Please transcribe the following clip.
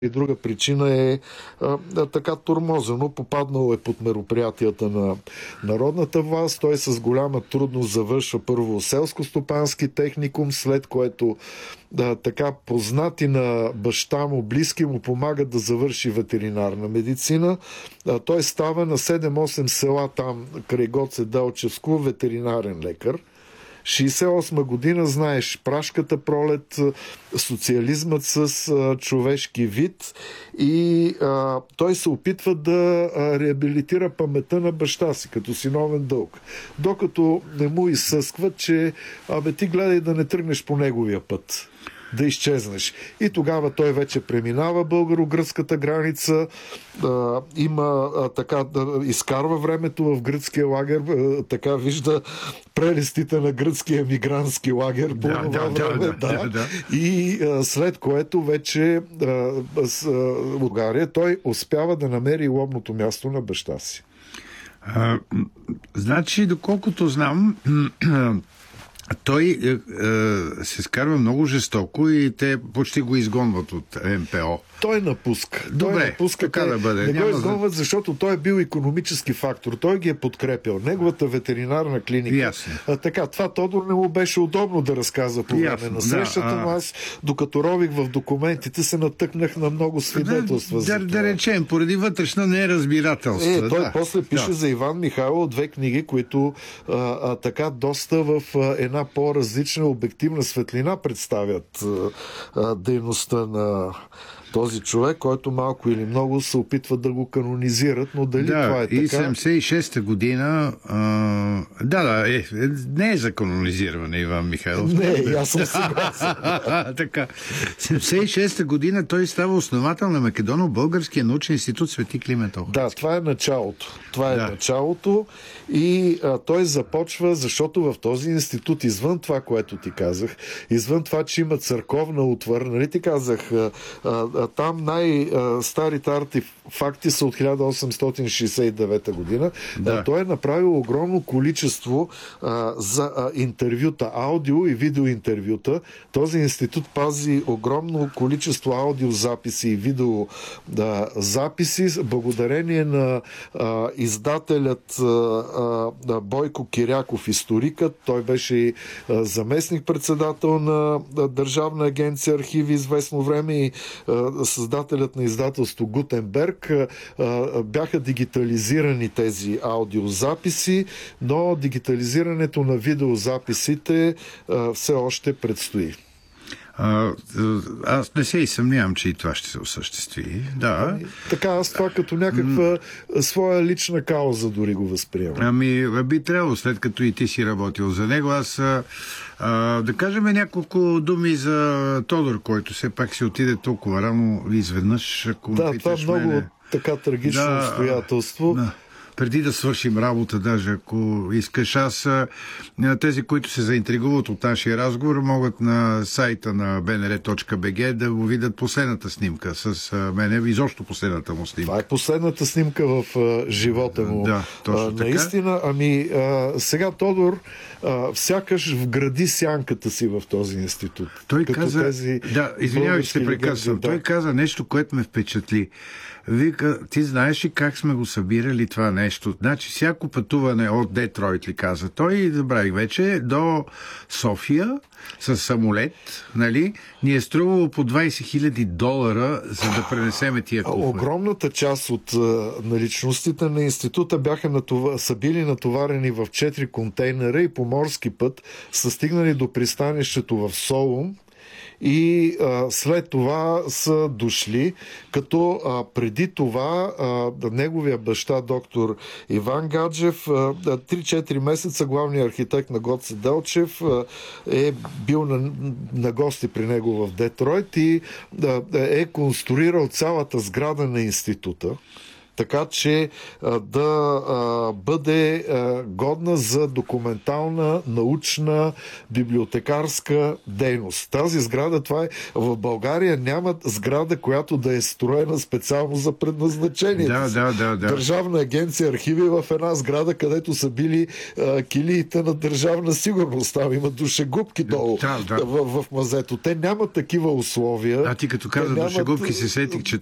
и друга причина е така тормозено. Попаднал е под мероприятията на народната власт. Той с голяма трудност завършва първо селско-стопански техникум, след което така познати на баща му, близки му помагат да завърши ветеринарна медицина. Той става на 7-8 села там край Гоце Делчевско ветеринарен лекар. 68 година, знаеш, прашката пролет, социализмът с човешки вид и той се опитва да реабилитира паметта на баща си като синовен дълг. Докато не му изсъскват, че ти гледай да не тръгнеш по неговия път, да изчезнеш. И тогава той вече преминава българо-гръцката граница, изкарва времето в гръцкия лагер, така вижда прелестите на гръцкия мигрантски лагер по това време. И след което вече в България той успява да намери лобното място на баща си. Значи, доколкото знам, той се скарва много жестоко и те почти го изгонват от МПО. Той напуска. Добре, така да бъде. Не го изгонват, защото той е бил икономически фактор. Той ги е подкрепял. Неговата ветеринарна клиника. Ясно. Така, това Тодор не му беше удобно да разказва по време на срещата, но аз, докато рових в документите, се натъкнах на много свидетелства. Да речем, поради вътрешно неразбирателство. Той после пише за Иван Михайлов 2 книги, които така доста в една по-различна обективна светлина представят дейността на този човек, който малко или много се опитва да го канонизират, но дали това е така? И 76-та година не е за канонизиране Иван Михайлов. Не, аз съм съгласен. Така. 76-та година той става основател на Македоно-Българския научен институт Свети Климент Охридски. Да, това е началото. Началото и той започва, защото в този институт, извън това, което ти казах, извън това, че има църковна утвар, нали ти казах, там най-старите артефакти са от 1869 година. Той е направил огромно количество за интервюта, аудио и видеоинтервюта. Този институт пази огромно количество аудиозаписи и видеозаписи, благодарение на издателят Бойко Киряков, историкът. Той беше и заместник-председател на Държавна агенция архиви известно време и създателят на издателство Гутенберг. Бяха дигитализирани тези аудиозаписи, но дигитализирането на видеозаписите все още предстои. Аз не се и съмнявам, че и това ще се осъществи. Да. Така, аз това като някаква своя лична кауза дори го възприемам. Би трябвало, след като и ти си работил за него. Аз да кажем няколко думи за Тодор, който все пак си отиде толкова рано изведнъж. Това е много така трагично обстоятелство. Преди да свършим работа, даже ако искаш, тези, които се заинтригуват от нашия разговор, могат на сайта на bnr.bg да го видят последната снимка с мене, изобщо последната му снимка. Това е последната снимка в живота му. Да, точно така. Наистина, сега Тодор сякаш вгради сянката си в този институт. Той каза, извинявай, че се прекъсвам. Той каза нещо, което ме впечатли. Вика, ти знаеш ли как сме го събирали това нещо? Значи, всяко пътуване от Детройт, ли каза той, забравих вече, до София с самолет, нали, ни е струвало по $20,000, за да пренесеме тия куфари. Огромната част от наличностите на института са били натоварени в 4 контейнера и по морски път са стигнали до пристанището в Солун. И след това са дошли, като преди това неговия баща, доктор Иван Гаджев, 3-4 месеца главният архитект на Гоце Делчев, е бил на гости при него в Детройт и е конструирал цялата сграда на института. така че да бъде годна за документална, научна, библиотекарска дейност. Тази сграда, това е в България няма сграда, която да е строена специално за предназначението. Да. Държавна агенция архиви в една сграда, където са били килиите на Държавна сигурност. Там има душегубки долу в мазето. Те нямат такива условия. Ти като каза душегубки се сетих, че